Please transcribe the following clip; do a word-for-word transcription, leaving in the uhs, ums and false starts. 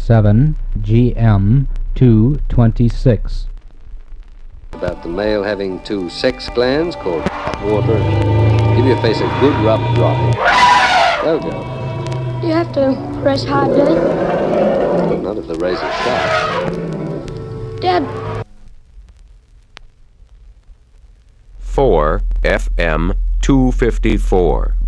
seven G M two twenty-six. About the male having two sex glands called water. Give your face a good rub dry. Go, go. Do you have to press hard, do it? But not if the razor's sharp. Dad. four F M two fifty-four.